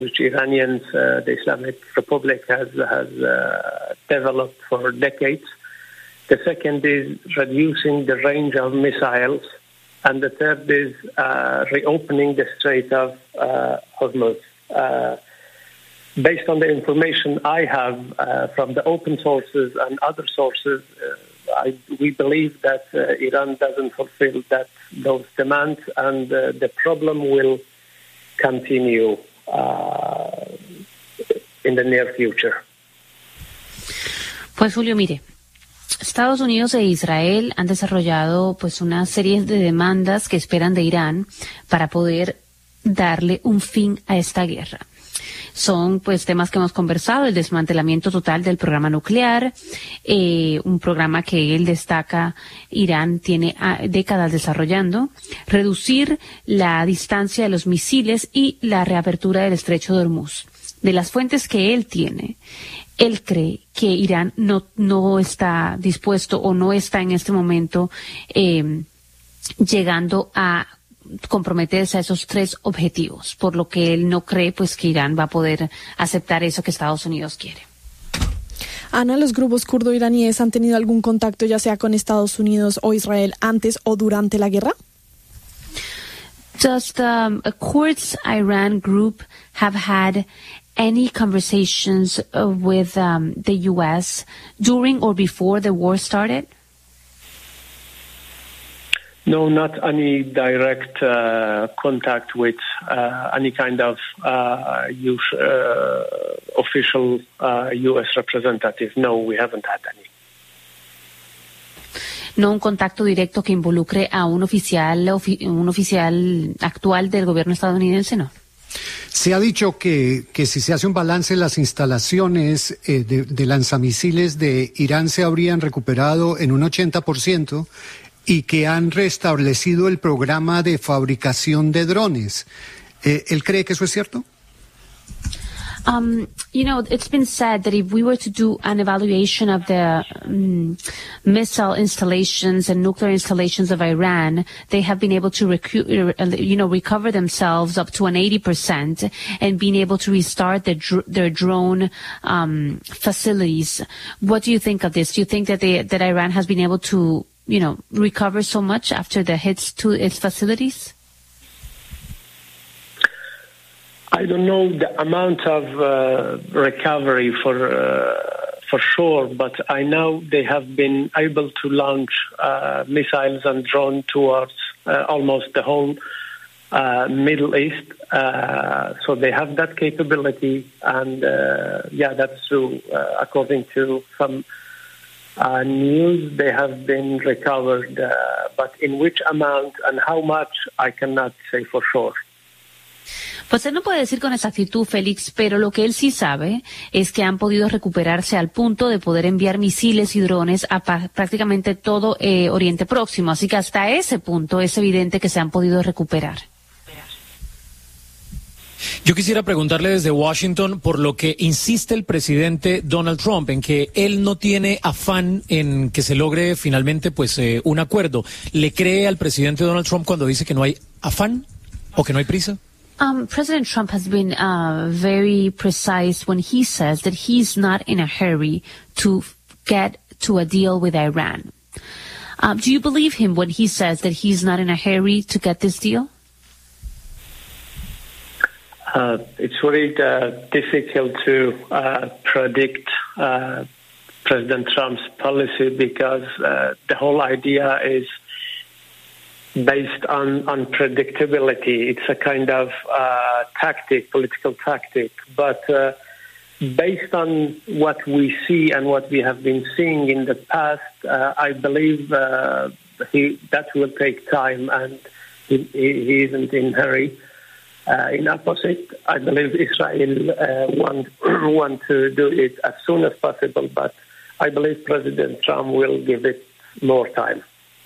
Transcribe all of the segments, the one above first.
which Iranians, the Islamic Republic has developed for decades. The second is reducing the range of missiles. And the third is reopening the Strait of Hormuz. Based on the information I have from the open sources and other sources, we believe that Iran doesn't fulfill those demands, and the problem will continue in the near future. Pues Julio, mire, Estados Unidos e Israel han desarrollado pues una serie de demandas que esperan de Irán para poder darle un fin a esta guerra. Son pues temas que hemos conversado: el desmantelamiento total del programa nuclear, un programa que él destaca Irán tiene décadas desarrollando, reducir la distancia de los misiles y la reapertura del estrecho de Hormuz. De las fuentes que él tiene, él cree que Irán no está dispuesto o no está en este momento llegando a comprometerse a esos tres objetivos, por lo que él no cree pues que Irán va a poder aceptar eso que Estados Unidos quiere. Ana, ¿los grupos kurdo-iraníes han tenido algún contacto ya sea con Estados Unidos o Israel antes o durante la guerra? Does the Kurds Iran group have had any conversations with the U.S. during or before the war started? No, not any direct contact with any kind of official U.S. representative. No, we haven't had any. No un contacto directo que involucre a un oficial actual del gobierno estadounidense, ¿no? Se ha dicho que si se hace un balance, las instalaciones de lanzamisiles de Irán se habrían recuperado en un 80%. Y que han restablecido el programa de fabricación de drones. ¿Él cree que eso es cierto? It's been said that if we were to do an evaluation of the missile installations and nuclear installations of Iran, they have been able to recover themselves up to an 80% and being able to restart their drone facilities. What do you think of this? Do you think that Iran has been able to recover so much after the hits to its facilities? I don't know the amount of recovery for sure, but I know they have been able to launch missiles and drones towards almost the whole Middle East. So they have that capability, and that's true. According to some news, they have been recovered, but in which amount and how much, I cannot say for sure. Pues él no puede decir con exactitud, Félix, pero lo que él sí sabe es que han podido recuperarse al punto de poder enviar misiles y drones a prácticamente todo Oriente Próximo. Así que hasta ese punto es evidente que se han podido recuperar. Yo quisiera preguntarle desde Washington por lo que insiste el presidente Donald Trump, en que él no tiene afán en que se logre finalmente un acuerdo. ¿Le cree al presidente Donald Trump cuando dice que no hay afán o que no hay prisa? President Trump has been very precise when he says that he's not in a hurry to get to a deal with Iran. Do you believe him when he says that he's not in a hurry to get this deal? It's very difficult to predict President Trump's policy because the whole idea is based on unpredictability. It's a kind of political tactic. But based on what we see and what we have been seeing in the past, I believe that will take time, and he isn't in a hurry. In opposite, I believe Israel want to do it as soon as possible, but I believe President Trump will give it more time.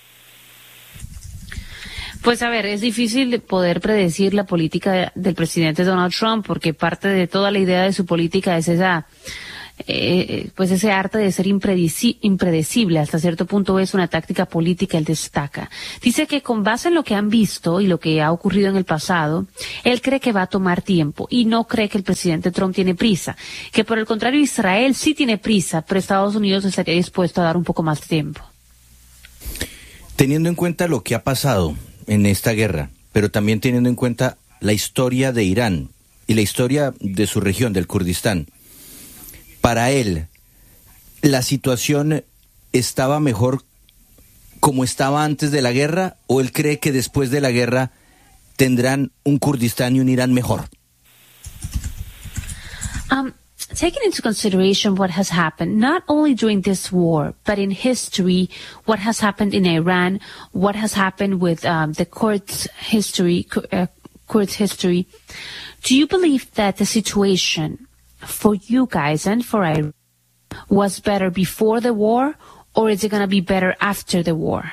Pues a ver, es difícil poder predecir la política del presidente Donald Trump porque parte de toda la idea de su política es esa pues ese arte de ser impredecible, hasta cierto punto es una táctica política, él destaca. Dice que con base en lo que han visto y lo que ha ocurrido en el pasado, él cree que va a tomar tiempo y no cree que el presidente Trump tiene prisa, que por el contrario Israel sí tiene prisa, pero Estados Unidos estaría dispuesto a dar un poco más de tiempo. Teniendo en cuenta lo que ha pasado en esta guerra, pero también teniendo en cuenta la historia de Irán y la historia de su región, del Kurdistán, para él, ¿la situación estaba mejor como estaba antes de la guerra o él cree que después de la guerra tendrán un Kurdistán y un Irán mejor? Taking into consideration what has happened, not only during this war, but in history, what has happened in Iran, what has happened with the Kurds' history, do you believe that the situation for you guys and for Iran was better before the war, or is it going to be better after the war?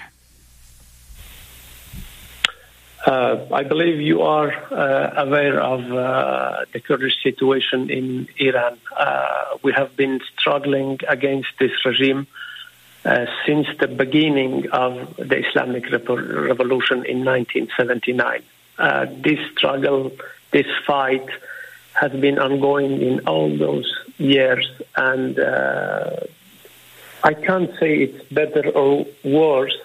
I believe you are aware of the Kurdish situation in Iran. We have been struggling against this regime since the beginning of the Islamic Revolution in 1979. This struggle, this fight has been ongoing in all those years, and I can't say it's better or worse,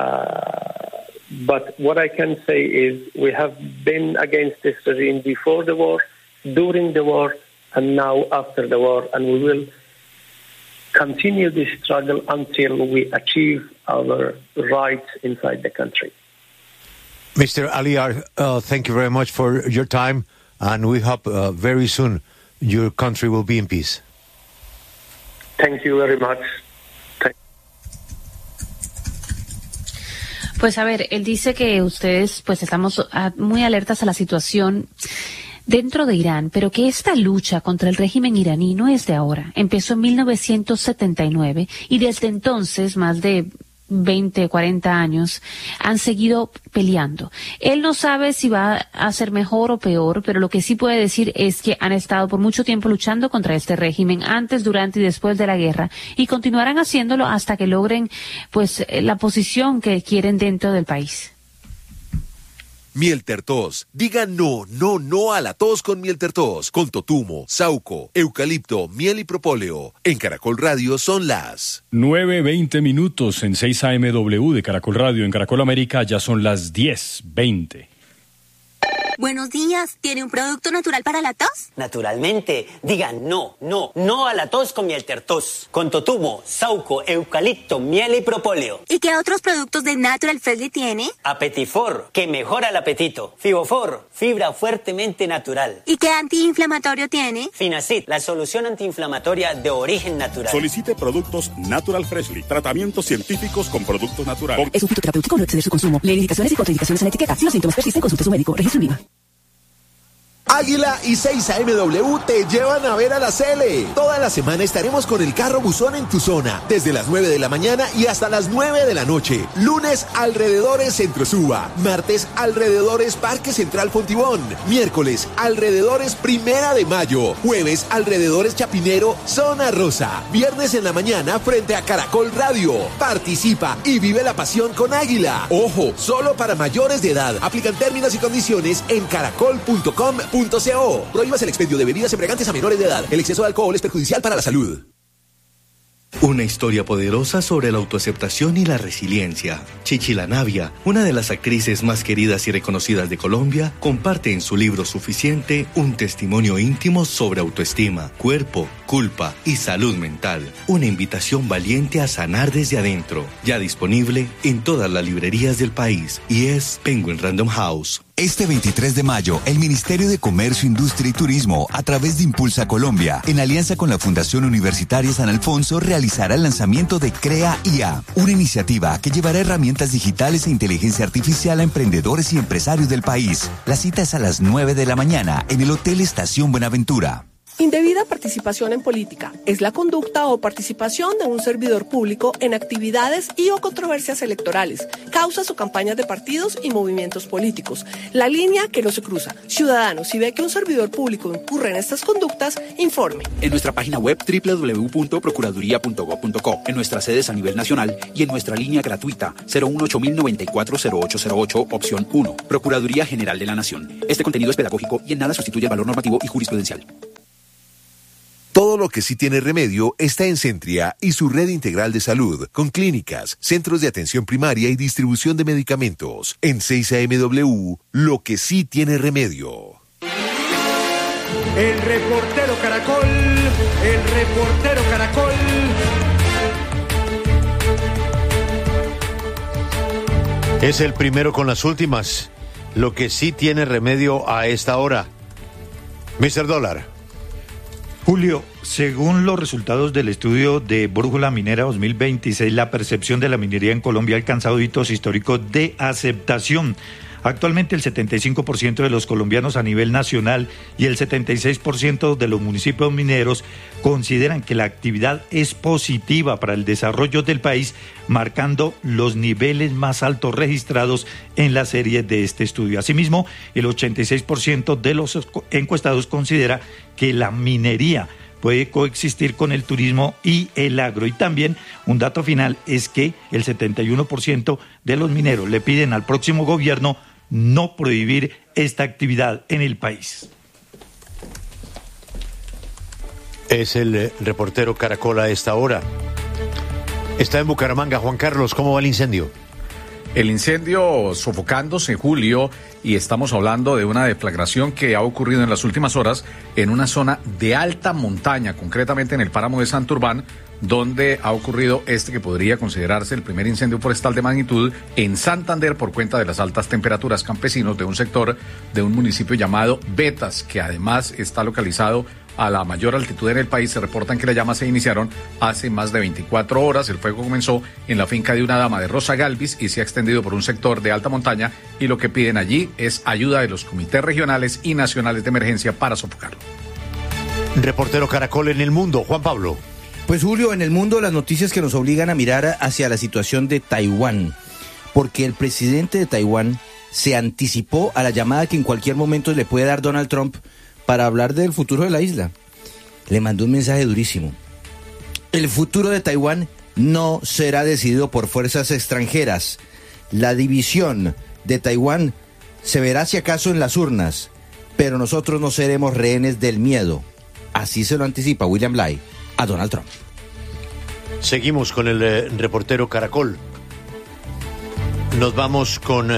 but what I can say is we have been against this regime before the war, during the war, and now after the war, and we will continue this struggle until we achieve our rights inside the country. Mr. Aliar, thank you very much for your time, and we hope very soon your country will be in peace. Thank you very much. Pues a ver, él dice que ustedes pues estamos muy alertas a la situación dentro de Irán, pero que esta lucha contra el régimen iraní no es de ahora. Empezó en 1979 y desde entonces más de 20, 40 años han seguido peleando. Él no sabe si va a ser mejor o peor, pero lo que sí puede decir es que han estado por mucho tiempo luchando contra este régimen antes, durante y después de la guerra y continuarán haciéndolo hasta que logren pues la posición que quieren dentro del país. Miel Tertos. Diga no, no, no a la tos con Miel Tertos. Con totumo, sauco, eucalipto, miel y propóleo. En Caracol Radio son las 9:20 minutos en 6 AMW de Caracol Radio. En Caracol América ya son las 10:20. Buenos días, ¿tiene un producto natural para la tos? Naturalmente, digan no, no, no a la tos con Miel Tertos. Con totumo, sauco, eucalipto, miel y propóleo. ¿Y qué otros productos de Natural Freshly tiene? Apetifor, que mejora el apetito. Fibofor, fibra fuertemente natural. ¿Y qué antiinflamatorio tiene? Finacid, la solución antiinflamatoria de origen natural. Solicite productos Natural Freshly. Tratamientos científicos con productos naturales. Es un fitoterapéutico, no exceder su consumo. Lee indicaciones y contraindicaciones en la etiqueta. Si los síntomas persisten, consulte a su médico. Registro en Lima. Águila y 6 AMW te llevan a ver a la Cele. Toda la semana estaremos con el carro buzón en tu zona, desde las 9 de la mañana y hasta las 9 de la noche. Lunes, alrededores Centro Suba. Martes, alrededores Parque Central Fontibón. Miércoles, alrededores Primera de Mayo. Jueves, alrededores Chapinero, Zona Rosa. Viernes en la mañana, frente a Caracol Radio. Participa y vive la pasión con Águila. Ojo, solo para mayores de edad. Aplican términos y condiciones en caracol.com.co. Prohíbas el expendio de bebidas embriagantes a menores de edad. El exceso de alcohol es perjudicial para la salud. Una historia poderosa sobre la autoaceptación y la resiliencia. Chichi Navia, una de las actrices más queridas y reconocidas de Colombia, comparte en su libro Suficiente un testimonio íntimo sobre autoestima, cuerpo, culpa y salud mental. Una invitación valiente a sanar desde adentro. Ya disponible en todas las librerías del país y es Penguin Random House. Este 23 de mayo, el Ministerio de Comercio, Industria y Turismo, a través de Impulsa Colombia, en alianza con la Fundación Universitaria San Alfonso, realizará el lanzamiento de Crea IA, una iniciativa que llevará herramientas digitales e inteligencia artificial a emprendedores y empresarios del país. La cita es a las 9 de la mañana en el Hotel Estación Buenaventura. Indebida participación en política es la conducta o participación de un servidor público en actividades y o controversias electorales, causas o campañas de partidos y movimientos políticos. La línea que no se cruza. Ciudadano, si ve que un servidor público incurre en estas conductas, informe. En nuestra página web www.procuraduría.gov.co, en nuestras sedes a nivel nacional y en nuestra línea gratuita 018-094-0808, opción 1. Procuraduría General de la Nación. Este contenido es pedagógico y en nada sustituye el valor normativo y jurisprudencial. Todo lo que sí tiene remedio está en Centria y su red integral de salud, con clínicas, centros de atención primaria y distribución de medicamentos. En 6AMW, lo que sí tiene remedio. El reportero Caracol, el reportero Caracol. Es el primero con las últimas. Lo que sí tiene remedio a esta hora. Mr. Dólar. Julio, según los resultados del estudio de Brújula Minera 2026, la percepción de la minería en Colombia ha alcanzado hitos históricos de aceptación. Actualmente el 75% de los colombianos a nivel nacional y el 76% de los municipios mineros consideran que la actividad es positiva para el desarrollo del país, marcando los niveles más altos registrados en la serie de este estudio. Asimismo, el 86% de los encuestados considera que la minería puede coexistir con el turismo y el agro. Y también un dato final es que el 71% de los mineros le piden al próximo gobierno no prohibir esta actividad en el país. Es el reportero Caracol a esta hora. Está en Bucaramanga. Juan Carlos, ¿cómo va el incendio? El incendio sofocándose, Julio, y estamos hablando de una deflagración que ha ocurrido en las últimas horas en una zona de alta montaña, concretamente en el páramo de Santurbán, donde ha ocurrido este que podría considerarse el primer incendio forestal de magnitud en Santander por cuenta de las altas temperaturas. Campesinos de un sector de un municipio llamado Betas, que además está localizado a la mayor altitud en el país, se reportan que las llamas se iniciaron hace más de 24 horas. El fuego comenzó en la finca de una dama de Rosa Galvis y se ha extendido por un sector de alta montaña, y lo que piden allí es ayuda de los comités regionales y nacionales de emergencia para sofocarlo. Reportero Caracol en el mundo, Juan Pablo. Pues Julio, en el mundo las noticias que nos obligan a mirar hacia la situación de Taiwán, porque el presidente de Taiwán se anticipó a la llamada que en cualquier momento le puede dar Donald Trump para hablar del futuro de la isla. Le mandó un mensaje durísimo. El futuro de Taiwán no será decidido por fuerzas extranjeras. La división de Taiwán se verá si acaso en las urnas, pero nosotros no seremos rehenes del miedo. Así se lo anticipa William Lai a Donald Trump. Seguimos con el reportero Caracol. Nos vamos con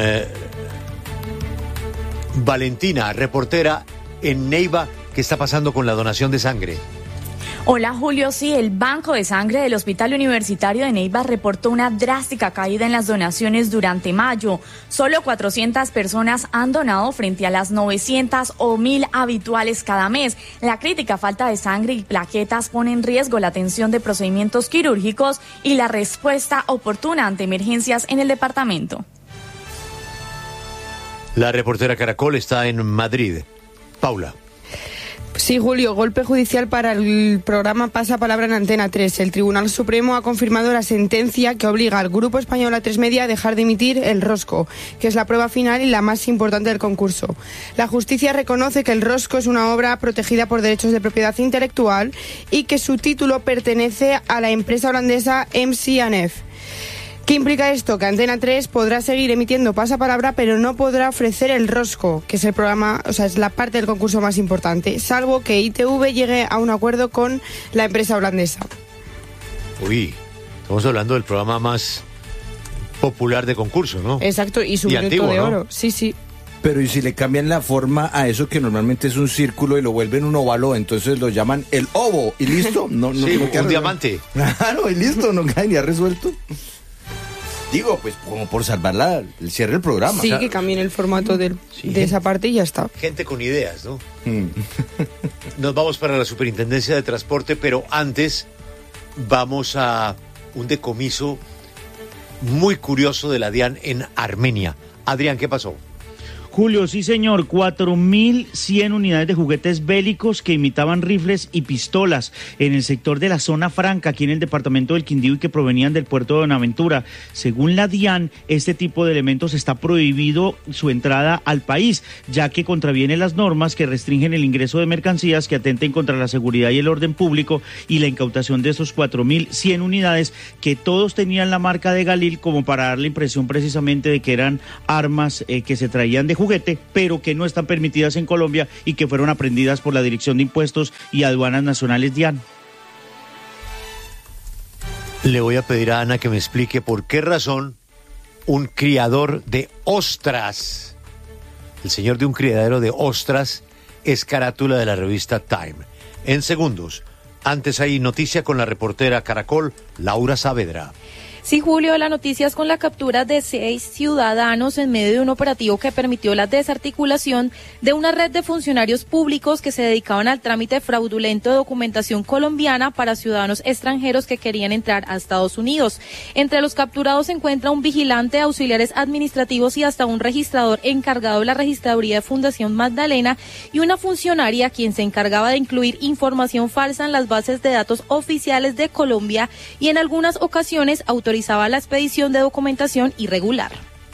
Valentina, reportera en Neiva. ¿Qué está pasando con la donación de sangre? Hola Julio, sí, el Banco de Sangre del Hospital Universitario de Neiva reportó una drástica caída en las donaciones durante mayo. Solo 400 personas han donado frente a las 900 o 1000 habituales cada mes. La crítica falta de sangre y plaquetas pone en riesgo la atención de procedimientos quirúrgicos y la respuesta oportuna ante emergencias en el departamento. La reportera Caracol está en Madrid. Paula. Sí, Julio, golpe judicial para el programa Pasapalabra en Antena 3. El Tribunal Supremo ha confirmado la sentencia que obliga al Grupo Español A3 Media a dejar de emitir El Rosco, que es la prueba final y la más importante del concurso. La justicia reconoce que El Rosco es una obra protegida por derechos de propiedad intelectual y que su título pertenece a la empresa holandesa MC&F. ¿Qué implica esto? Que Antena 3 podrá seguir emitiendo Pasapalabra, pero no podrá ofrecer El Rosco, que es el programa, o sea, es la parte del concurso más importante, salvo que ITV llegue a un acuerdo con la empresa holandesa. Uy, estamos hablando del programa más popular de concurso, ¿no? Exacto, y su minuto antiguo, de oro, ¿no? Sí, sí. Pero ¿y si le cambian la forma a eso que normalmente es un círculo y lo vuelven un óvalo, entonces lo llaman el ovo y listo? No, sí, un diamante. Claro, y listo, no cae ni ha resuelto. Digo, pues como por salvar el cierre del programa. Sí, que cambien el formato de esa parte y ya está. Gente con ideas, ¿no? Nos vamos para la Superintendencia de Transporte, pero antes vamos a un decomiso muy curioso de la DIAN en Armenia. Adrián, ¿qué pasó? Julio, sí señor, 4.100 unidades de juguetes bélicos que imitaban rifles y pistolas en el sector de la Zona Franca, aquí en el departamento del Quindío, y que provenían del puerto de Buenaventura. Según la DIAN, este tipo de elementos está prohibido su entrada al país, ya que contraviene las normas que restringen el ingreso de mercancías que atenten contra la seguridad y el orden público, y la incautación de esos 4.100 unidades que todos tenían la marca de Galil, como para dar la impresión precisamente de que eran armas que se traían de juguete, pero que no están permitidas en Colombia y que fueron aprendidas por la Dirección de Impuestos y Aduanas Nacionales DIAN. Le voy a pedir a Ana que me explique por qué razón un criador de ostras, el señor de un criadero de ostras, es carátula de la revista Time. En segundos. Antes hay noticia con la reportera Caracol, Laura Saavedra. Sí, Julio, la noticia es con la captura de 6 ciudadanos en medio de un operativo que permitió la desarticulación de una red de funcionarios públicos que se dedicaban al trámite fraudulento de documentación colombiana para ciudadanos extranjeros que querían entrar a Estados Unidos. Entre los capturados se encuentra un vigilante, auxiliares administrativos y hasta un registrador encargado de la registraduría de Fundación Magdalena y una funcionaria quien se encargaba de incluir información falsa en las bases de datos oficiales de Colombia y en algunas ocasiones autorizaba la expedición de documentación irregular.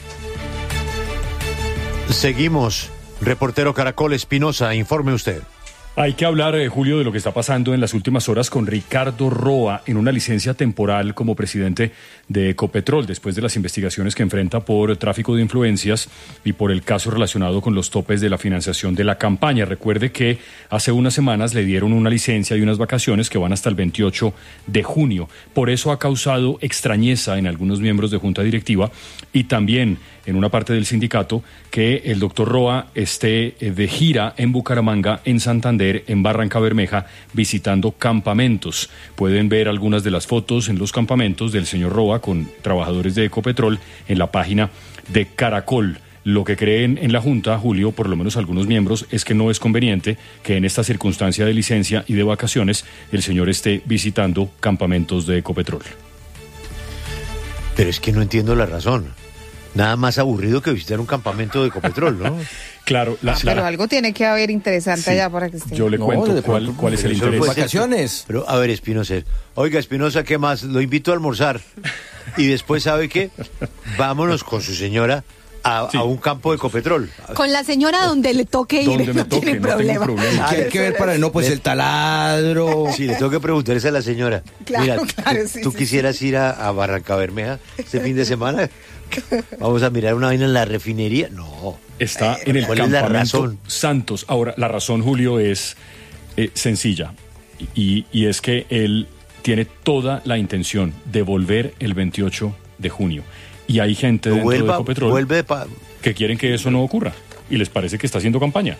Seguimos. Reportero Caracol Espinosa, informe usted. Hay que hablar, Julio, de lo que está pasando en las últimas horas con Ricardo Roa en una licencia temporal como presidente de Ecopetrol, después de las investigaciones que enfrenta por tráfico de influencias y por el caso relacionado con los topes de la financiación de la campaña. Recuerde que hace unas semanas le dieron una licencia y unas vacaciones que van hasta el 28 de junio. Por eso ha causado extrañeza en algunos miembros de Junta Directiva y también en una parte del sindicato que el doctor Roa esté de gira en Bucaramanga, en Santander, en Barranca Bermeja, visitando campamentos. Pueden ver algunas de las fotos en los campamentos del señor Roa con trabajadores de Ecopetrol en la página de Caracol. Lo que creen en la Junta, Julio, por lo menos algunos miembros, es que no es conveniente que en esta circunstancia de licencia y de vacaciones el señor esté visitando campamentos de Ecopetrol. Pero es que no entiendo la razón. Nada más aburrido que visitar un campamento de Ecopetrol, ¿no? Claro, pero algo tiene que haber interesante allá para que esté. Yo le cuento cuál es el interés. Vacaciones. Pero a ver, Espinosa. Oiga, Espinosa, ¿qué más? Lo invito a almorzar. Y después, ¿sabe qué? Vámonos con su señora a un campo de Ecopetrol. Con la señora donde le toque ir, donde me no toque, tiene problema. ¿Qué hay que ver para no? Pues el taladro. Sí, le tengo que preguntarse a la señora. Claro, mira, claro, ¿tú quisieras ir a Barranca Bermeja este fin de semana? Vamos a mirar una vaina en la refinería. No. Está en el campamento Santos. Ahora, la razón, Julio, es sencilla. Y es que él tiene toda la intención de volver el 28 de junio. Y hay gente dentro de Ecopetrol que quieren que eso no ocurra. Y les parece que está haciendo campaña.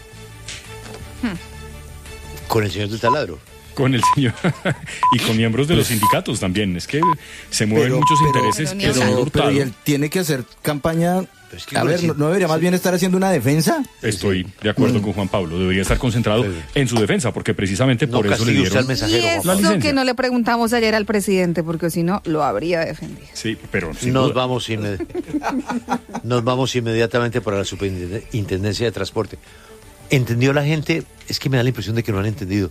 Con el señor del taladro. Con el señor y con miembros de los sindicatos también. Es que se mueven muchos intereses. Pero y él tiene que hacer campaña. A ver, ¿no debería más bien estar haciendo una defensa? Estoy de acuerdo con Juan Pablo. Debería estar concentrado en su defensa, porque precisamente por eso le dieron la licencia. Que no le preguntamos ayer al presidente, porque si no, lo habría defendido. Sí, pero nos vamos inmediatamente para la Superintendencia de Transporte. ¿Entendió la gente? Es que me da la impresión de que no han entendido.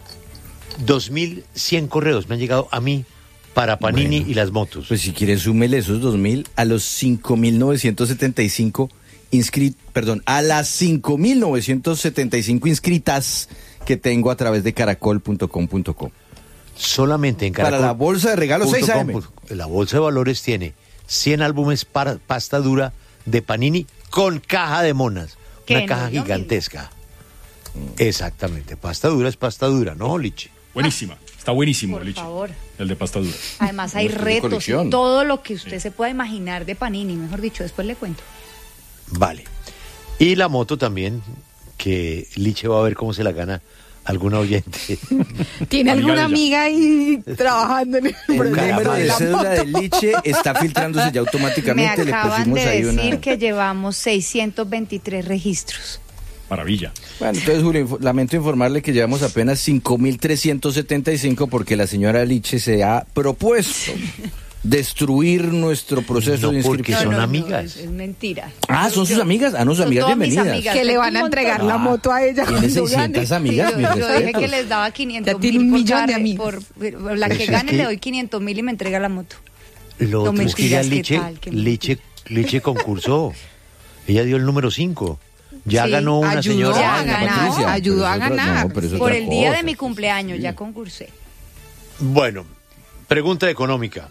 2.100 correos me han llegado a mí para Panini y las motos. Pues si quieren súmele esos 2.000 a los 5.975 a las 5.975 inscritas que tengo a través de caracol.com.co. Solamente en Caracol. Para la bolsa de regalos 6am. La bolsa de valores tiene 100 álbumes para pasta dura de Panini con caja de monas. Una caja gigantesca. Exactamente. Pasta dura es pasta dura, ¿no, Liche? Buenísima. Está buenísimo, Por Liche. favor. El de pasta dura. Además hay retos y todo lo que usted se pueda imaginar de Panini, mejor dicho, después le cuento. Vale. Y la moto también, que Liche va a ver cómo se la gana alguna oyente. ¿Tiene alguna amiga ahí trabajando en el número de cédula de Liche está filtrándose ya automáticamente. Me acaban le de decir que llevamos 623 registros. Maravilla. Bueno, entonces, Julio, lamento informarle que llevamos apenas 5.375 porque la señora Liche se ha propuesto destruir nuestro proceso de inscripción. Porque son amigas. Es mentira. Ah, ¿son sus amigas? Ah, no, sus amigas, bienvenidas. Amigas. Que le van a entregar la moto a ella tiene cuando 600 gane. amigas, mis Yo dije respetos. que les daba 500 Ya tiene mil un millón de por la que gane le doy 500.000 y me entrega la moto. Lo otro es que ya mentiras, ¿qué tal? Liche concursó. Ella dio el número 5. Ya Sí, ganó una ayudó señora. a ganar, Patricia, ayudó pero a es otra- ganar. no, pero es Por otra el día cosa. de mi cumpleaños ya concursé. Bueno, pregunta económica.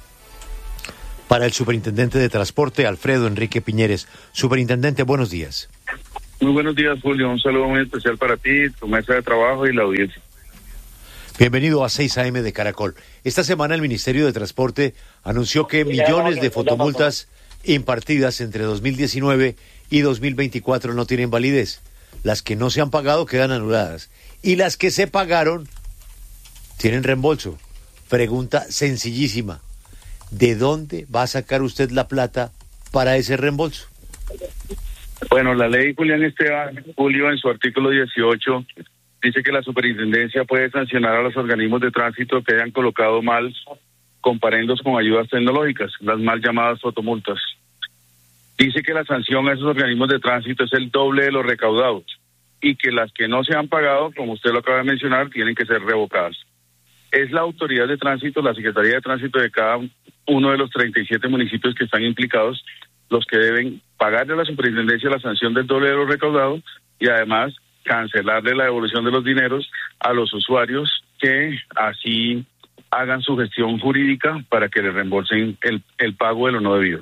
Para el superintendente de transporte, Alfredo Enrique Piñeres. Superintendente, buenos días. Muy buenos días, Julio. Un saludo muy especial para ti, tu mesa de trabajo y la audiencia. Bienvenido a 6 AM de Caracol. Esta semana el Ministerio de Transporte anunció que millones de fotomultas impartidas entre 2019 y 2024 no tienen validez. Las que no se han pagado quedan anuladas. Y las que se pagaron tienen reembolso. Pregunta sencillísima. ¿De dónde va a sacar usted la plata para ese reembolso? Bueno, la ley Julián Esteban, Julio, en su artículo 18, dice que la superintendencia puede sancionar a los organismos de tránsito que hayan colocado mal comparendos con ayudas tecnológicas, las mal llamadas fotomultas. Dice que la sanción a esos organismos de tránsito es el doble de los recaudados y que las que no se han pagado, como usted lo acaba de mencionar, tienen que ser revocadas. Es la autoridad de tránsito, la Secretaría de Tránsito de cada uno de los 37 municipios que están implicados, los que deben pagarle a la superintendencia la sanción del doble de los recaudados y además cancelarle la devolución de los dineros a los usuarios que así hagan su gestión jurídica para que le reembolsen el pago de lo no debido.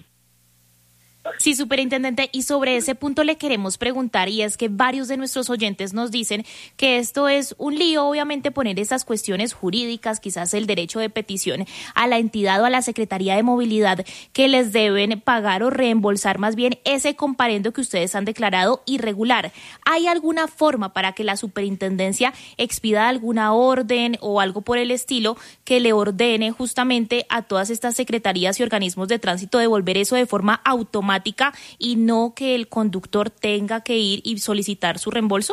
Sí, superintendente, y sobre ese punto le queremos preguntar, y es que varios de nuestros oyentes nos dicen que esto es un lío, obviamente, poner esas cuestiones jurídicas, quizás el derecho de petición a la entidad o a la Secretaría de Movilidad, que les deben pagar o reembolsar más bien ese comparendo que ustedes han declarado irregular. ¿Hay alguna forma para que la superintendencia expida alguna orden o algo por el estilo que le ordene justamente a todas estas secretarías y organismos de tránsito devolver eso de forma automática y no que el conductor tenga que ir y solicitar su reembolso?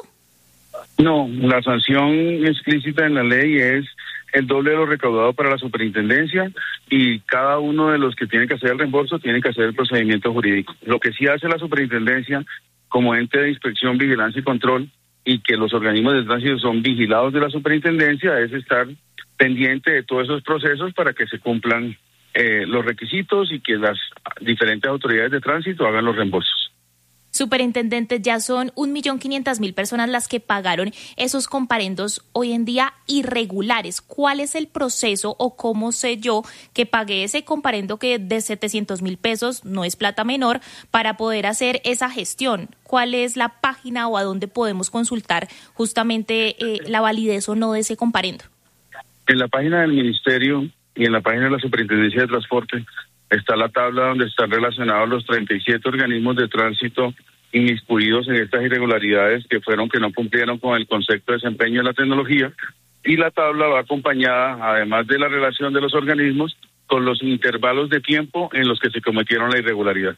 No, la sanción explícita en la ley es el doble de lo recaudado para la superintendencia y cada uno de los que tienen que hacer el reembolso tiene que hacer el procedimiento jurídico. Lo que sí hace la superintendencia como ente de inspección, vigilancia y control y que los organismos de tránsito son vigilados de la superintendencia es estar pendiente de todos esos procesos para que se cumplan los requisitos y que las diferentes autoridades de tránsito hagan los reembolsos. Superintendente, ya son 1.500.000 personas las que pagaron esos comparendos hoy en día irregulares. ¿Cuál es el proceso o cómo sé yo que pagué ese comparendo que de 700.000 pesos no es plata menor para poder hacer esa gestión? ¿Cuál es la página o a dónde podemos consultar justamente la validez o no de ese comparendo? En la página del Ministerio y en la página de la Superintendencia de Transporte está la tabla donde están relacionados los 37 organismos de tránsito inmiscuidos en estas irregularidades que no cumplieron con el concepto de desempeño de la tecnología, y la tabla va acompañada, además de la relación de los organismos, con los intervalos de tiempo en los que se cometieron la irregularidad.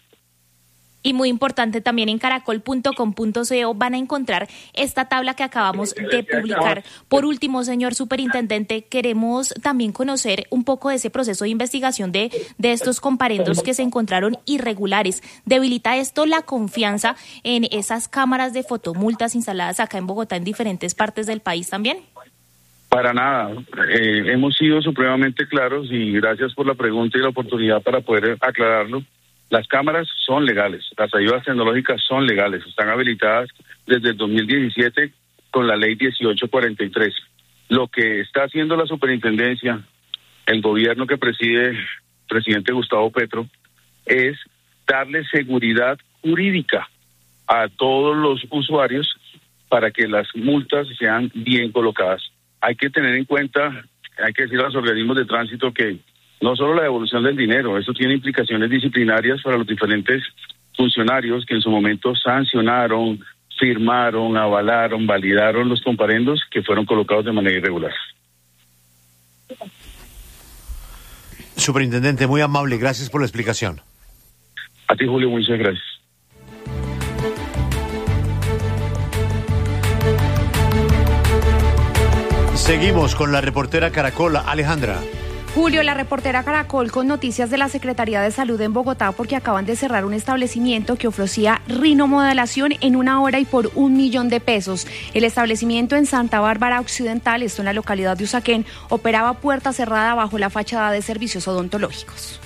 Y muy importante, también en caracol.com.co van a encontrar esta tabla que acabamos de publicar. Por último, señor superintendente, queremos también conocer un poco de ese proceso de investigación de estos comparendos que se encontraron irregulares. ¿Debilita esto la confianza en esas cámaras de fotomultas instaladas acá en Bogotá, en diferentes partes del país también? Para nada. Hemos sido supremamente claros y gracias por la pregunta y la oportunidad para poder aclararlo. Las cámaras son legales, las ayudas tecnológicas son legales, están habilitadas desde el 2017 con la ley 1843. Lo que está haciendo la superintendencia, el gobierno que preside el presidente Gustavo Petro, es darle seguridad jurídica a todos los usuarios para que las multas sean bien colocadas. Hay que tener en cuenta, hay que decir a los organismos de tránsito que no solo la devolución del dinero, eso tiene implicaciones disciplinarias para los diferentes funcionarios que en su momento sancionaron, firmaron, avalaron, validaron los comparendos que fueron colocados de manera irregular. Superintendente, muy amable, gracias por la explicación. A ti, Julio, muchas gracias. Seguimos con la reportera Caracol, Alejandra. Julio, la reportera Caracol con noticias de la Secretaría de Salud en Bogotá porque acaban de cerrar un establecimiento que ofrecía rinomodelación en 1 hora y por $1 millón. El establecimiento en Santa Bárbara Occidental, esto en la localidad de Usaquén, operaba puerta cerrada bajo la fachada de servicios odontológicos.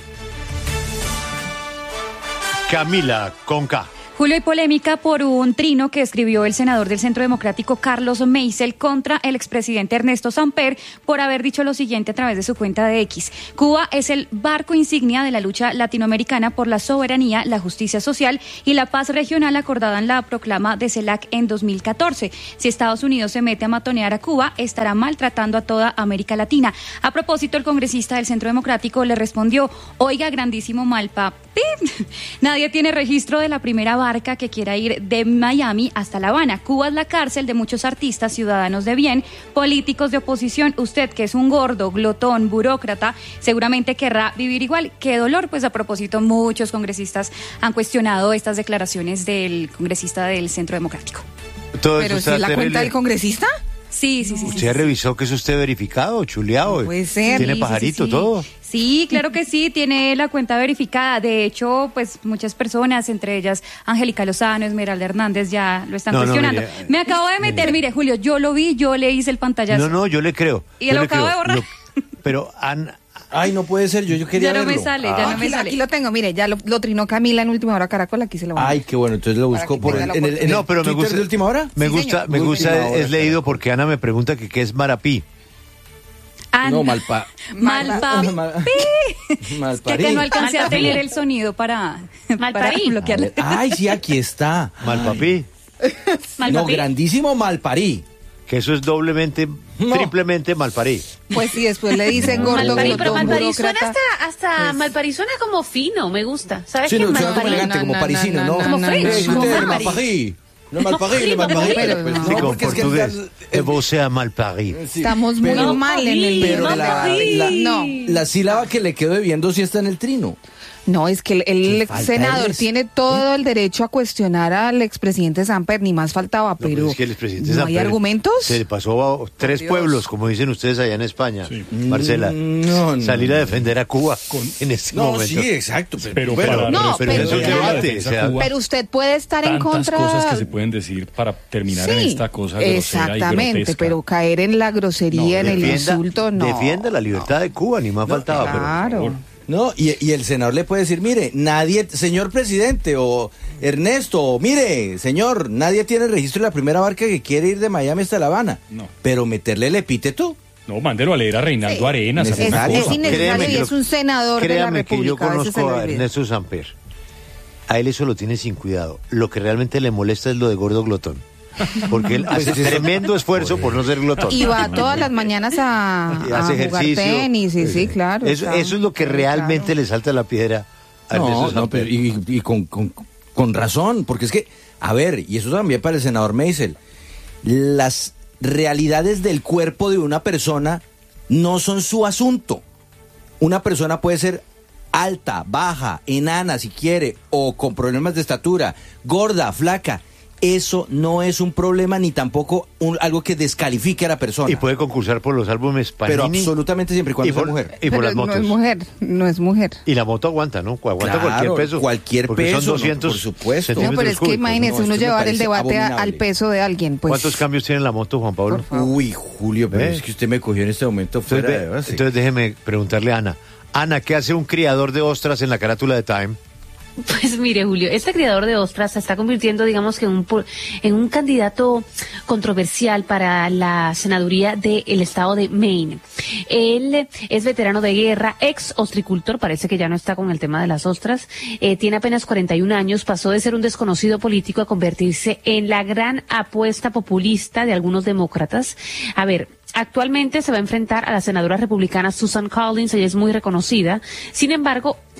Camila Conca. Julio, hay polémica por un trino que escribió el senador del Centro Democrático Carlos Meisel contra el expresidente Ernesto Samper por haber dicho lo siguiente a través de su cuenta de X. Cuba es el barco insignia de la lucha latinoamericana por la soberanía, la justicia social y la paz regional acordada en la proclama de CELAC en 2014. Si Estados Unidos se mete a matonear a Cuba, estará maltratando a toda América Latina. A propósito, el congresista del Centro Democrático le respondió: oiga, grandísimo malpapi, nadie tiene registro de la primera barca que quiera ir de Miami hasta La Habana. Cuba es la cárcel de muchos artistas, ciudadanos de bien, políticos de oposición. Usted, que es un gordo, glotón, burócrata, seguramente querrá vivir igual. Qué dolor. Pues a propósito, muchos congresistas han cuestionado estas declaraciones del congresista del Centro Democrático. ¿Pero si es la cuenta del congresista? Sí. ¿Usted revisó que eso esté verificado, chuleado? Puede ser. ¿Tiene pajarito todo? Sí, claro que sí, tiene la cuenta verificada. De hecho, pues muchas personas, entre ellas Angélica Lozano, Esmeralda Hernández, ya lo están cuestionando. Me acabo de meter, mire, Julio, yo lo vi, yo le hice el pantallazo. No, yo le creo. Y lo acabo de borrar. Pero Ay, no puede ser, yo quería verlo. Ya no me sale. Aquí lo tengo, mire, ya lo trinó Camila en Última Hora Caracol, aquí se lo voy a Ay, qué bueno, entonces lo busco por en el pero Twitter me gusta, de Última Hora. Me gusta, es leído porque Ana me pregunta que qué es Marapí. No, Malparí. Que no alcancé a tener el sonido para bloquearle. Ay, sí, aquí está. Malpapí. No, grandísimo Malparí. Que eso es doblemente, triplemente Malparí. Pues sí, después le dicen gordo, Malparí, pero glotón, Malparí suena burócrata. hasta Pues... Malparí suena como fino, me gusta. ¿Sabes Sí, qué? no, suena como Malparí. elegante, como parisino, ¿no? Como fresh, como Malparí. No, Malparí. Sí, con portugués. Vos sea Malparí. Estamos muy mal en el... Pero la sílaba que le quedó debiendo sí está en el trino. No, es que el senador tiene todo el derecho a cuestionar al expresidente Samper, ni más faltaba, pero es que el expresidente ¿no hay Samper argumentos? Se le pasó a 3 pueblos, como dicen ustedes allá en España. Sí. Marcela, salir a defender a Cuba en este momento. Sí, exacto. Pero es un debate. Pero usted puede estar en contra... Tantas cosas que se pueden decir para terminar en esta cosa grosera exactamente, y grotesca. pero caer en la grosería, en el insulto, no. Defienda la libertad de Cuba, ni más faltaba. Claro. No, y el senador le puede decir, mire, nadie, señor presidente, o Ernesto, mire, señor, nadie tiene registro de la primera barca que quiere ir de Miami hasta La Habana. No. Pero meterle el epíteto. No, mándelo a leer a Reinaldo Arenas. Es innecesario y es un senador de la República. Créame que yo conozco a Ernesto Samper. A él eso lo tiene sin cuidado. Lo que realmente le molesta es lo de gordo glotón. Porque él hace tremendo esfuerzo por no ser glotón. Y va todas las mañanas a jugar tenis, sí, claro. Eso es lo que realmente le salta la piedra a Ernesto Samper. Y con razón, porque es que, a ver, y eso también para el senador Meisel, las realidades del cuerpo de una persona no son su asunto. Una persona puede ser alta, baja, enana si quiere, o con problemas de estatura, gorda, flaca. Eso no es un problema ni tampoco algo que descalifique a la persona. Y puede concursar por los álbumes Panini. Pero absolutamente siempre y cuando sea mujer. Y por las motos. No es mujer. Y la moto aguanta, ¿no? Aguanta cualquier peso. Cualquier peso, son 200 por supuesto. No, pero es que imagínese uno llevar el debate al peso de alguien. Pues. ¿Cuántos cambios tiene la moto, Juan Pablo? Uy, Julio, pero es que usted me cogió en este momento fuera de base. Entonces déjeme preguntarle a Ana. Ana, ¿qué hace un criador de ostras en la carátula de Time? Pues mire, Julio, este criador de ostras se está convirtiendo, digamos que en un candidato controversial para la senaduría del estado de Maine. Él es veterano de guerra, ex ostricultor, parece que ya no está con el tema de las ostras, tiene apenas 41 años, pasó de ser un desconocido político a convertirse en la gran apuesta populista de algunos demócratas. A ver, actualmente se va a enfrentar a la senadora republicana Susan Collins, ella es muy reconocida. Sin embargo,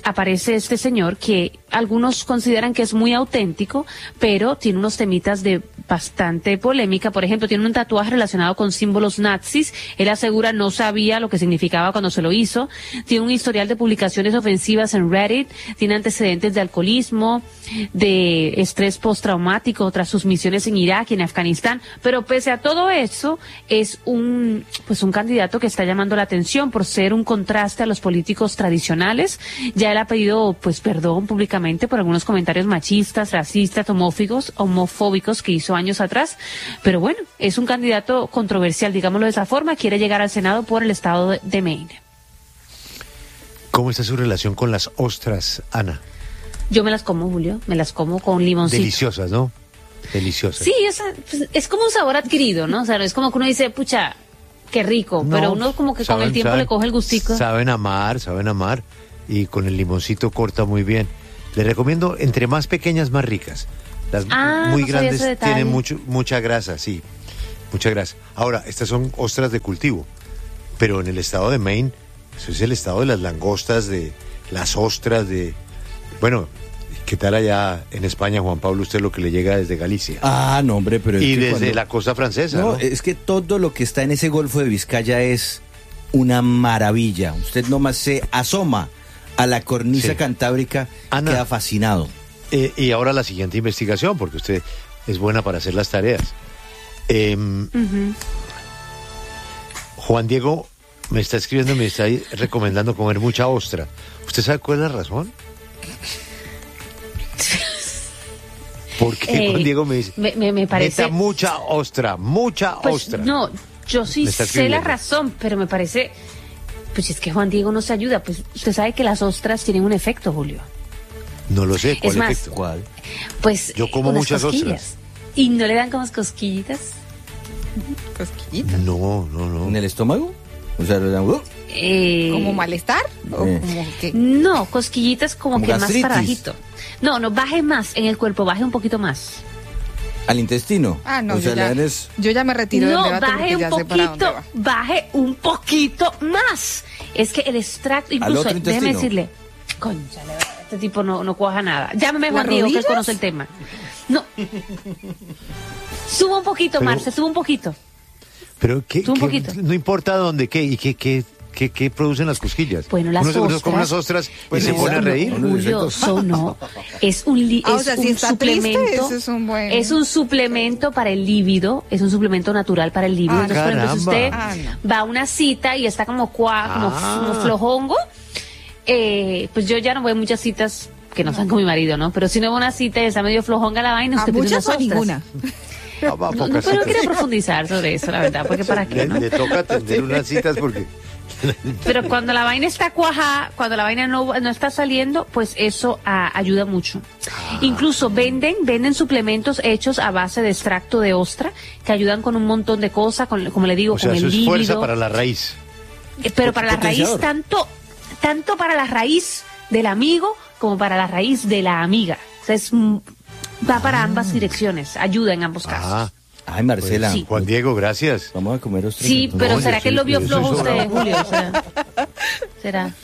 aparece este señor que algunos consideran que es muy auténtico, pero tiene unos temitas de bastante polémica. Por ejemplo, tiene un tatuaje relacionado con símbolos nazis. Él asegura no sabía lo que significaba cuando se lo hizo. Tiene un historial de publicaciones ofensivas en Reddit. Tiene antecedentes de alcoholismo, de estrés postraumático tras sus misiones en Irak y en Afganistán. Pero pese a todo eso, es un candidato que está llamando la atención por ser un contraste a los políticos tradicionales. Ya él ha pedido perdón públicamente por algunos comentarios machistas, racistas, homofóbicos que hizo años atrás, pero bueno, es un candidato controversial, digámoslo de esa forma. Quiere llegar al Senado por el estado de Maine. ¿Cómo está su relación con las ostras, Ana? Yo me las como, Julio, me las como con limoncito. Deliciosas, ¿no? Deliciosas. Sí, es como un sabor adquirido, ¿no? O sea, es como que uno dice, pucha, qué rico, no, pero uno como que con el tiempo le coge el gustico. Saben amar, y con el limoncito corta muy bien. Les recomiendo, entre más pequeñas, más ricas. Las muy grandes tienen mucha grasa, sí, mucha grasa. Ahora, estas son ostras de cultivo, pero en el estado de Maine, eso es el estado de las langostas, de las ostras, bueno, ¿qué tal allá en España, Juan Pablo, usted lo que le llega desde Galicia? Ah, no, hombre, pero y desde la costa francesa, ¿no? Es que todo lo que está en ese Golfo de Vizcaya es una maravilla. Usted nomás se asoma a la cornisa cantábrica, Ana, queda fascinado. Y ahora la siguiente investigación, porque usted es buena para hacer las tareas. Juan Diego me está escribiendo, me está recomendando comer mucha ostra. ¿Usted sabe cuál es la razón? ¿Por qué Juan Diego me dice? Me parece... mucha ostra. No, yo sí sé la razón, pero me parece... Pues es que Juan Diego no se ayuda. Pues usted sabe que las ostras tienen un efecto, Julio. No lo sé, ¿cuál es más, efecto? ¿Cuál? Pues yo como muchas ostras. ¿Y no le dan como cosquillitas? ¿Cosquillitas? No. ¿En el estómago? O sea, ¿como malestar? ¿O como qué? No, cosquillitas como que gastritis. Más para bajito. No, baje más en el cuerpo, baje un poquito más. ¿Al intestino? Ah, no, o sea, yo ya me retiro del debate baje porque ya sé para dónde va. Baje un poquito más. Es que el extracto, incluso, déjeme decirle, cónchale, este tipo no cuaja nada. Llámeme Juan Diego, que él conoce el tema. No. Suba un poquito, Marce, suba un poquito. Pero no importa dónde, ¿qué producen las cosquillas? Bueno, las ostras. Uno come unas ostras y se pone a reír. Julio, no. Es un suplemento. Triste, es un buen... Es un suplemento para el líbido, es un suplemento natural para el líbido. Entonces, por ejemplo, si usted va a una cita y está como flojongo, pues yo ya no voy a muchas citas que no sean con mi marido, ¿no? Pero si no voy a una cita y está medio flojonga la vaina, usted pide unas ostras. Ninguna. No quiero profundizar sobre eso, la verdad, porque para qué, ¿no? Le toca atender unas citas porque... Pero cuando la vaina está cuajada, cuando la vaina no está saliendo, pues eso ayuda mucho. Incluso venden suplementos hechos a base de extracto de ostra que ayudan con un montón de cosas, como le digo, o sea, con el líbido. Eso es fuerza para la raíz. Pero para la raíz, tanto para la raíz del amigo como para la raíz de la amiga. O sea, va para ambas direcciones, ayuda en ambos casos. Ay, Marcela. Pues, sí. Juan Diego, gracias. Vamos a comer ostras. Sí, pero ¿será que él lo vio flojo usted, Julio? ¿Será? Sí,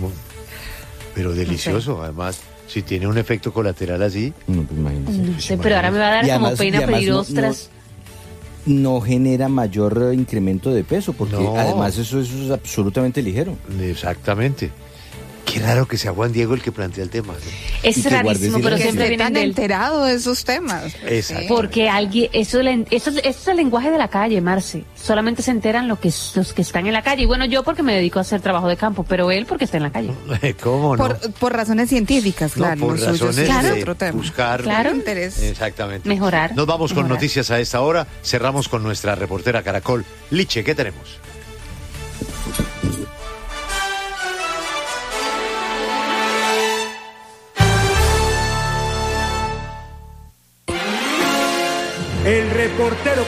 pero delicioso, además. Si tiene un efecto colateral así. No, pues imagínese. No sé, pero ahora me va a dar como pena pedir ostras. No genera mayor incremento de peso, porque además eso es absolutamente ligero. Exactamente. Qué raro que sea Juan Diego el que plantea el tema, ¿no? Es rarísimo, pero siempre viene tan enterado de esos temas. Exacto. Porque alguien, eso es el lenguaje de la calle, Marce. Solamente se enteran los que están en la calle. Y bueno, yo porque me dedico a hacer trabajo de campo, pero él porque está en la calle. ¿Cómo no? Por razones científicas, claro. No, por razones de otro tema. buscar interés. Exactamente. Mejorar. Nos vamos con noticias a esta hora. Cerramos con nuestra reportera Caracol. Liche, ¿qué tenemos? El reportero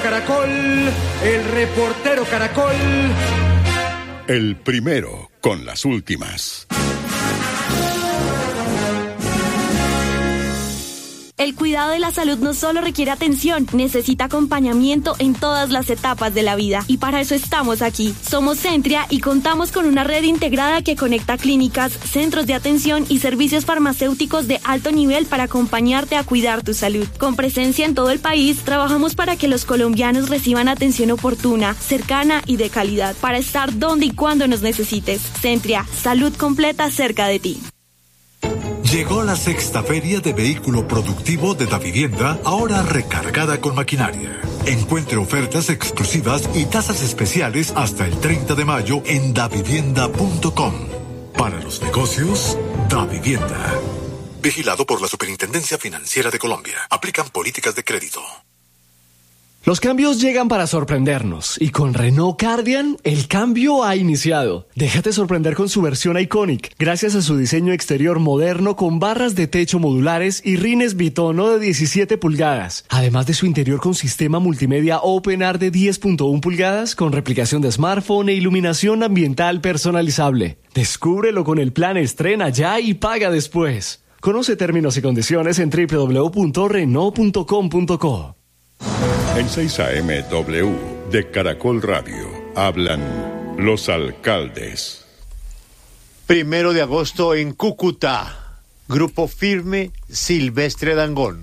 Caracol. El primero con las últimas. El cuidado de la salud no solo requiere atención, necesita acompañamiento en todas las etapas de la vida. Y para eso estamos aquí. Somos Centria y contamos con una red integrada que conecta clínicas, centros de atención y servicios farmacéuticos de alto nivel para acompañarte a cuidar tu salud. Con presencia en todo el país, trabajamos para que los colombianos reciban atención oportuna, cercana y de calidad, para estar donde y cuando nos necesites. Centria, salud completa cerca de ti. Llegó la sexta feria de vehículo productivo de Davivienda, ahora recargada con maquinaria. Encuentre ofertas exclusivas y tasas especiales hasta el 30 de mayo en davivienda.com. Para los negocios, Davivienda. Vigilado por la Superintendencia Financiera de Colombia. Aplican políticas de crédito. Los cambios llegan para sorprendernos y con Renault Cardian el cambio ha iniciado. Déjate sorprender con su versión Iconic, gracias a su diseño exterior moderno con barras de techo modulares y rines bitono de 17 pulgadas. Además de su interior con sistema multimedia OpenAir de 10.1 pulgadas con replicación de smartphone e iluminación ambiental personalizable. Descúbrelo con el plan Estrena Ya y Paga Después. Conoce términos y condiciones en www.renault.com.co. En 6am de Caracol Radio hablan los alcaldes. 1 de agosto en Cúcuta, Grupo Firme, Silvestre Dangond.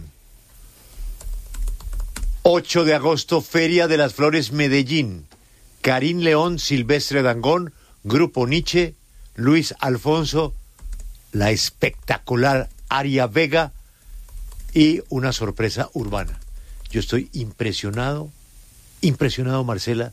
8 de agosto, Feria de las Flores Medellín, Karim León, Silvestre Dangond, Grupo Nietzsche, Luis Alfonso, la espectacular Aria Vega y una sorpresa urbana. Yo estoy impresionado, Marcela,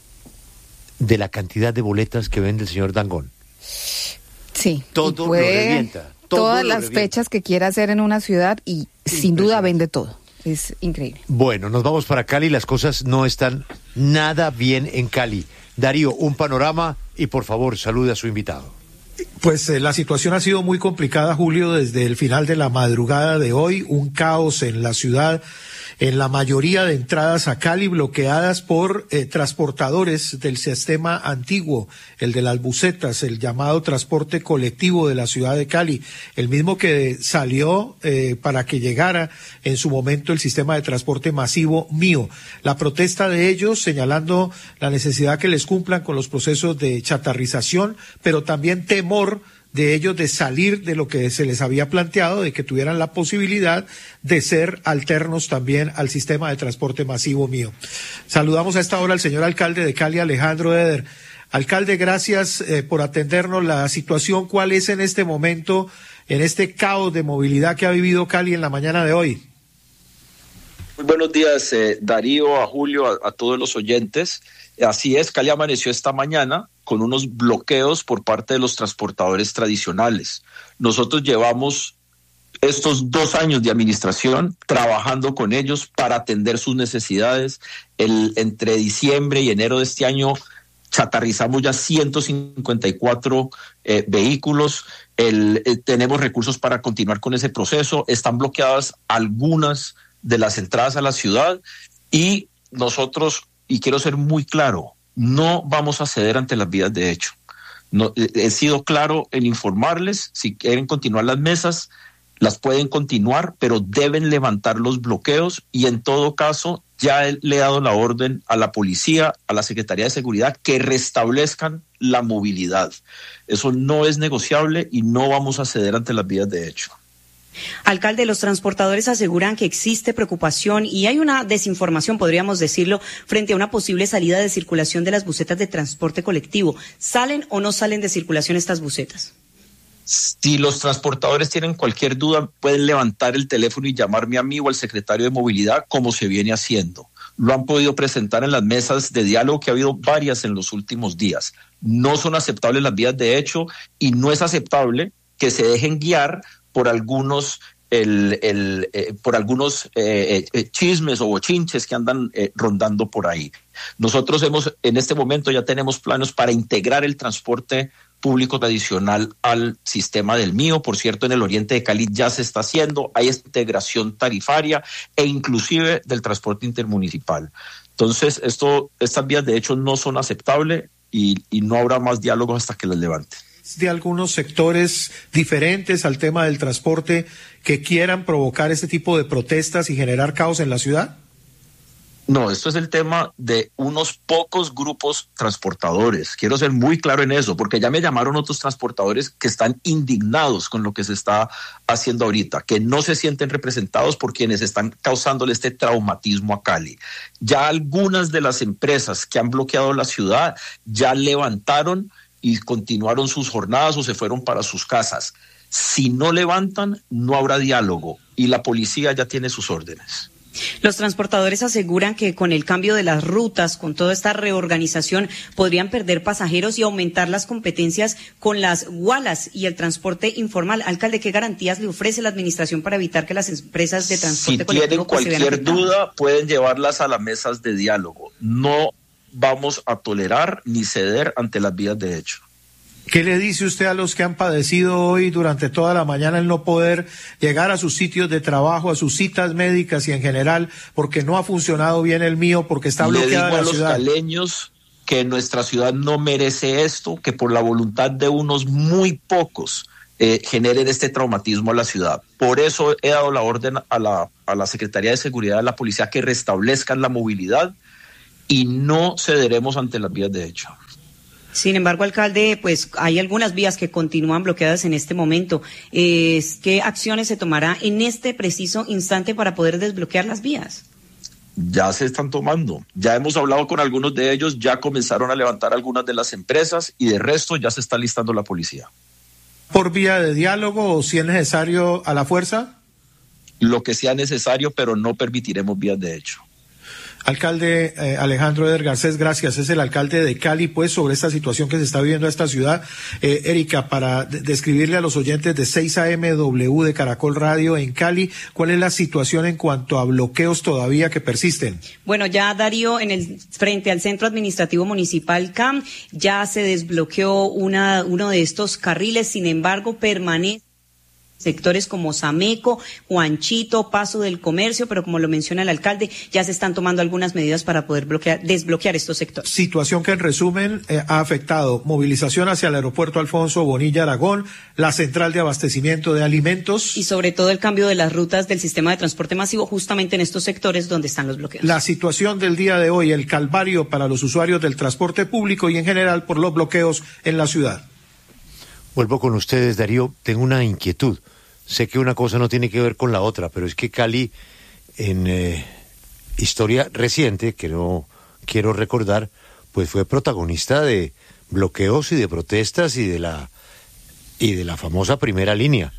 de la cantidad de boletas que vende el señor Dangond. Sí. Todo lo revienta. Todas las fechas que quiera hacer en una ciudad y sin duda vende todo. Es increíble. Bueno, nos vamos para Cali. Las cosas no están nada bien en Cali. Darío, un panorama y por favor salude a su invitado. Pues la situación ha sido muy complicada, Julio, desde el final de la madrugada de hoy. Un caos en la ciudad. En la mayoría de entradas a Cali bloqueadas por transportadores del sistema antiguo, el de las busetas, el llamado transporte colectivo de la ciudad de Cali, el mismo que salió para que llegara en su momento el sistema de transporte masivo mío. La protesta de ellos señalando la necesidad que les cumplan con los procesos de chatarrización, pero también temor de ellos de salir de lo que se les había planteado, de que tuvieran la posibilidad de ser alternos también al sistema de transporte masivo mío. Saludamos a esta hora al señor alcalde de Cali, Alejandro Eder. Alcalde, gracias por atendernos. La situación, ¿cuál es en este momento, en este caos de movilidad que ha vivido Cali en la mañana de hoy? Muy buenos días, Darío, a Julio, a todos los oyentes. Así es, Cali amaneció esta mañana con unos bloqueos por parte de los transportadores tradicionales. Nosotros llevamos estos 2 años de administración trabajando con ellos para atender sus necesidades. Entre diciembre y enero de este año chatarrizamos ya 154 vehículos. Tenemos recursos para continuar con ese proceso. Están bloqueadas algunas de las entradas a la ciudad y nosotros, y quiero ser muy claro, no vamos a ceder ante las vías de hecho. No, he sido claro en informarles, si quieren continuar las mesas, las pueden continuar, pero deben levantar los bloqueos y en todo caso ya le he dado la orden a la policía, a la Secretaría de Seguridad que restablezcan la movilidad. Eso no es negociable y no vamos a ceder ante las vías de hecho. Alcalde, los transportadores aseguran que existe preocupación y hay una desinformación, podríamos decirlo, frente a una posible salida de circulación de las busetas de transporte colectivo. ¿Salen o no salen de circulación estas busetas? Si los transportadores tienen cualquier duda, pueden levantar el teléfono y llamarme a mí o al secretario de Movilidad, como se viene haciendo. Lo han podido presentar en las mesas de diálogo, que ha habido varias en los últimos días. No son aceptables las vías de hecho y no es aceptable que se dejen guiar por algunos chismes o bochinches que andan rondando por ahí. Nosotros en este momento ya tenemos planes para integrar el transporte público tradicional al sistema del mío. Por cierto, en el oriente de Cali ya se está haciendo, hay integración tarifaria e inclusive del transporte intermunicipal. Entonces, estas vías de hecho no son aceptables y no habrá más diálogos hasta que las levante. de algunos sectores diferentes al tema del transporte que quieran provocar este tipo de protestas y generar caos en la ciudad? No, esto es el tema de unos pocos grupos transportadores. Quiero ser muy claro en eso, porque ya me llamaron otros transportadores que están indignados con lo que se está haciendo ahorita, que no se sienten representados por quienes están causándole este traumatismo a Cali. Ya algunas de las empresas que han bloqueado la ciudad ya levantaron y continuaron sus jornadas o se fueron para sus casas. Si no levantan, no habrá diálogo y la policía ya tiene sus órdenes. Los transportadores aseguran que con el cambio de las rutas, con toda esta reorganización, podrían perder pasajeros y aumentar las competencias con las gualas y el transporte informal. Alcalde, ¿qué garantías le ofrece la administración para evitar que las empresas de transporte colectivo se vean afectadas? Si tienen cualquier duda, pueden llevarlas a las mesas de diálogo. No vamos a tolerar ni ceder ante las vías de hecho. ¿Qué le dice usted a los que han padecido hoy durante toda la mañana el no poder llegar a sus sitios de trabajo, a sus citas médicas y en general, porque no ha funcionado bien el mío, porque está bloqueada la ciudad? Le digo a los caleños que nuestra ciudad no merece esto, que por la voluntad de unos muy pocos generen este traumatismo a la ciudad. Por eso he dado la orden a la Secretaría de Seguridad de la Policía que restablezcan la movilidad y no cederemos ante las vías de hecho. Sin embargo, alcalde, pues hay algunas vías que continúan bloqueadas en este momento. ¿Qué acciones se tomará en este preciso instante para poder desbloquear las vías? Ya se están tomando. Ya hemos hablado con algunos de ellos, ya comenzaron a levantar algunas de las empresas y de resto ya se está listando la policía. ¿Por vía de diálogo o si es necesario a la fuerza? Lo que sea necesario, pero no permitiremos vías de hecho. Alcalde Alejandro Eder Garcés, gracias. Es el alcalde de Cali, pues, sobre esta situación que se está viviendo en esta ciudad. Erika, para describirle a los oyentes de 6am de Caracol Radio en Cali, ¿cuál es la situación en cuanto a bloqueos todavía que persisten? Bueno, ya Darío, frente al Centro Administrativo Municipal CAM, ya se desbloqueó uno de estos carriles, sin embargo, permanece sectores como Sameco, Juanchito, Paso del Comercio, pero como lo menciona el alcalde, ya se están tomando algunas medidas para poder desbloquear estos sectores. Situación que en resumen ha afectado movilización hacia el aeropuerto Alfonso Bonilla Aragón, la central de abastecimiento de alimentos. Y sobre todo el cambio de las rutas del sistema de transporte masivo justamente en estos sectores donde están los bloqueos. La situación del día de hoy, el calvario para los usuarios del transporte público y en general por los bloqueos en la ciudad. Vuelvo con ustedes, Darío. Tengo una inquietud. Sé que una cosa no tiene que ver con la otra, pero es que Cali, en historia reciente, que no quiero recordar, pues fue protagonista de bloqueos y de protestas y de la famosa primera línea.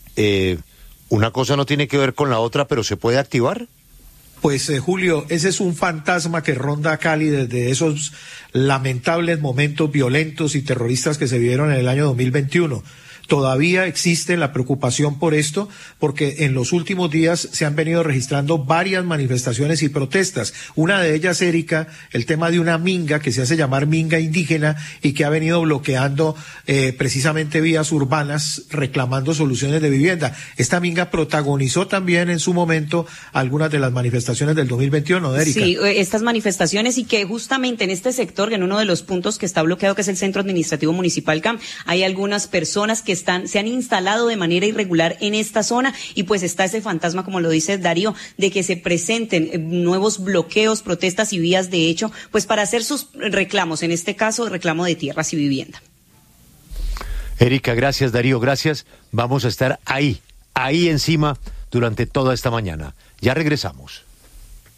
Una cosa no tiene que ver con la otra, pero ¿se puede activar? Pues Julio, ese es un fantasma que ronda a Cali desde esos lamentables momentos violentos y terroristas que se vivieron en el año 2021. Todavía existe la preocupación por esto, porque en los últimos días se han venido registrando varias manifestaciones y protestas. Una de ellas, Erika, el tema de una minga que se hace llamar minga indígena y que ha venido bloqueando precisamente vías urbanas reclamando soluciones de vivienda. Esta minga protagonizó también en su momento algunas de las manifestaciones del 2021, Erika. Sí, estas manifestaciones y que justamente en este sector, en uno de los puntos que está bloqueado, que es el Centro Administrativo Municipal CAM, hay algunas personas que se han instalado de manera irregular en esta zona y pues está ese fantasma, como lo dice Darío, de que se presenten nuevos bloqueos, protestas y vías de hecho, pues para hacer sus reclamos, en este caso reclamo de tierras y vivienda. Erika, gracias. Darío, gracias. Vamos a estar ahí encima durante toda esta mañana. Ya regresamos.